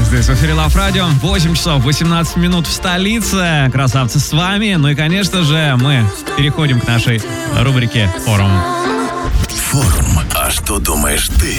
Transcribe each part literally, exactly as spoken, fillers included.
Здесь в эфире Love Radio. восемь часов восемнадцать минут в столице. Красавцы с вами. Ну и, конечно же, мы переходим к нашей рубрике «Форум». Форум. А что думаешь ты?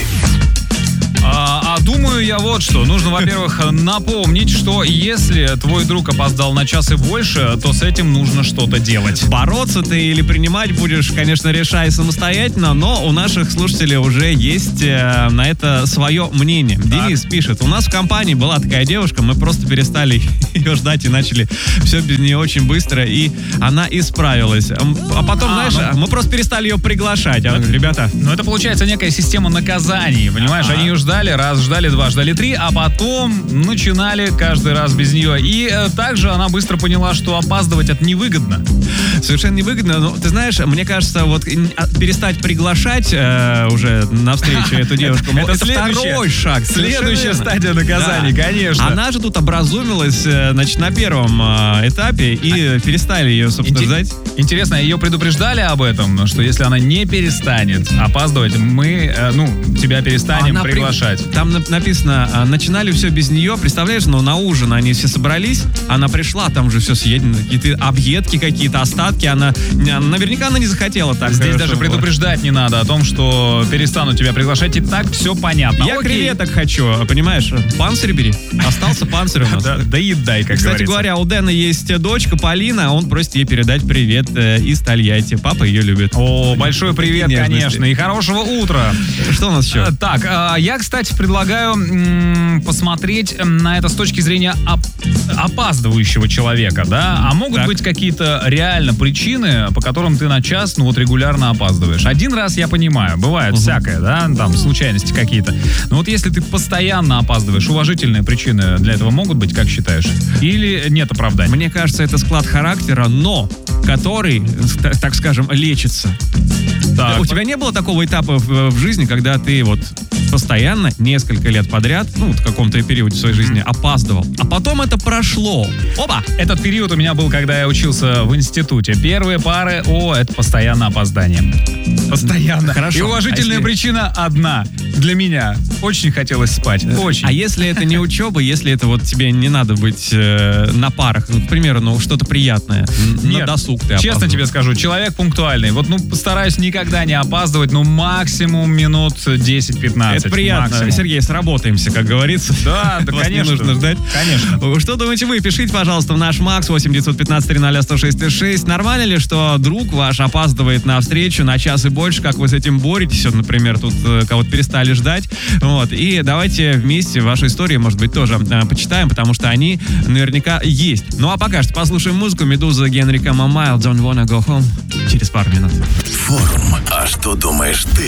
А, а думаю я вот что. Нужно, во-первых, напомнить, что если твой друг опоздал на час и больше, то с этим нужно что-то делать. Бороться ты или принимать будешь, конечно, решай самостоятельно, но у наших слушателей уже есть э, на это свое мнение. Так. Денис пишет: у нас в компании была такая девушка, мы просто перестали ее ждать и начали все без нее очень быстро, и она исправилась. А потом, а, знаешь, ну... мы просто перестали ее приглашать. А, ребята... Ну, это получается некая система наказаний, понимаешь? А-а. Они ее ждали раз, ждали два, ждали три, а потом начинали каждый раз без нее. И э, также она быстро поняла, что опаздывать это невыгодно. Совершенно невыгодно. Но ты знаешь, мне кажется, вот перестать приглашать э, уже на встречу эту девушку, это второй шаг. Следующая стадия наказаний, конечно. Она же тут образумилась, значит, на первом этапе и перестали ее, собственно, ждать. Интересно, ее предупреждали об этом, что если она не перестанет опаздывать, мы, ну, тебя перестанем приглашать. Там написано, начинали все без нее. Представляешь, ну на ужин они все собрались, она пришла, там же все съедено, какие-то объедки какие-то, остатки. Она, наверняка она не захотела так. Здесь даже предупреждать не надо о том, что перестану тебя приглашать, и так все понятно. Я креветок хочу, понимаешь? Панцирь бери. Остался панцирь у нас. Доедай, как говорится. Кстати говоря, у Дэна есть дочка Полина, он просит ей передать привет из Тольятти. Папа ее любит. О, большой привет, конечно, и хорошего утра. Что у нас еще? Так, я, кстати, предлагаю м- посмотреть на это с точки зрения оп- опаздывающего человека, да? А могут так. быть какие-то реально причины, по которым ты на час, ну вот, регулярно опаздываешь. Один раз я понимаю, бывает угу. всякое, да, там, случайности какие-то. Но вот если ты постоянно опаздываешь, уважительные причины для этого могут быть, как считаешь? Или нет оправданий? Мне кажется, это склад характера, но который, так скажем, лечится. Так. У тебя не было такого этапа в, в жизни, когда ты вот постоянно, несколько лет подряд, ну, в каком-то периоде своей жизни опаздывал, а потом это прошло. Опа! Этот период у меня был, когда я учился в институте. Первые пары, о, это постоянно опоздание. Постоянно. Хорошо. И уважительная а если... причина одна. Для меня. Очень хотелось спать. Очень. А если это не учеба, если это вот тебе не надо быть э, на парах, ну, к примеру, ну, что-то приятное, Нет, на досуг ты опаздываешь. Честно тебе скажу, человек пунктуальный. Вот, ну, постараюсь никогда не опаздывать, ну, максимум минут десять-пятнадцать. Это приятно. Максимум. Сергей, сработаемся, как говорится. Да, да, Вас конечно. не нужно ждать. Конечно. Что думаете вы? Пишите, пожалуйста, в наш Макс восемь девятьсот пятнадцать три ноль сто шесть шесть. Нормально ли, что друг ваш опаздывает на встречу на час и больше? Как вы с этим боретесь? Вот, например, тут кого-то перестали ждать. Вот. И давайте вместе ваши истории, может быть, тоже э, почитаем, потому что они наверняка есть. Ну а пока что послушаем музыку. Медуза, Генрика Мамайл, Don't Wanna Go Home. Через пару минут. Форум. А что думаешь ты?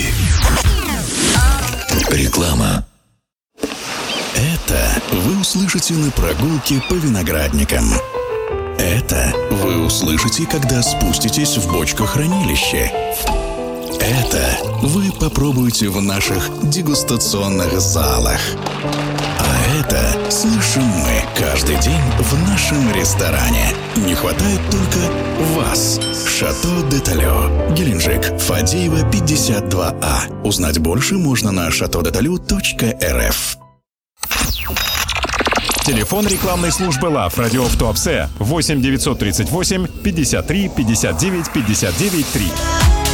Реклама. Это вы услышите на прогулке по виноградникам. Это вы услышите, когда спуститесь в бочкохранилище. Это вы попробуете в наших дегустационных залах. А это слышим мы каждый день в нашем ресторане. Не хватает только вас. Шато де Толё, Геленджик, Фадеева, пятьдесят два А. Узнать больше можно на шато де толё точка эр эф. Телефон рекламной службы Love Radio в Туапсе восемь девятьсот тридцать восемь пятьдесят три пятьдесят девять пятьдесят девять три.